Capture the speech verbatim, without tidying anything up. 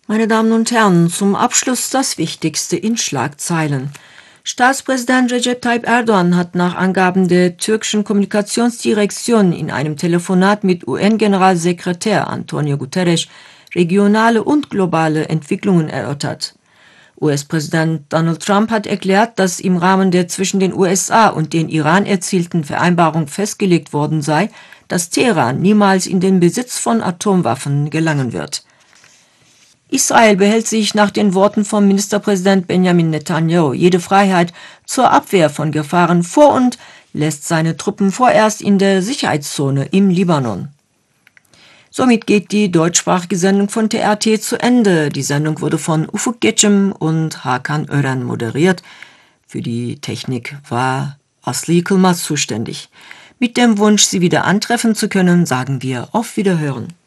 Meine Damen und Herren, zum Abschluss das Wichtigste in Schlagzeilen. Staatspräsident Recep Tayyip Erdogan hat nach Angaben der türkischen Kommunikationsdirektion in einem Telefonat mit U N-Generalsekretär Antonio Guterres regionale und globale Entwicklungen erörtert. U S-Präsident Donald Trump hat erklärt, dass im Rahmen der zwischen den U S A und den Iran erzielten Vereinbarung festgelegt worden sei, dass Teheran niemals in den Besitz von Atomwaffen gelangen wird. Israel behält sich nach den Worten von Ministerpräsident Benjamin Netanyahu jede Freiheit zur Abwehr von Gefahren vor und lässt seine Truppen vorerst in der Sicherheitszone im Libanon. Somit geht die deutschsprachige Sendung von T R T zu Ende. Die Sendung wurde von Ufuk Geçim und Hakan Ören moderiert. Für die Technik war Asli Kılmaz zuständig. Mit dem Wunsch, Sie wieder antreffen zu können, sagen wir auf Wiederhören.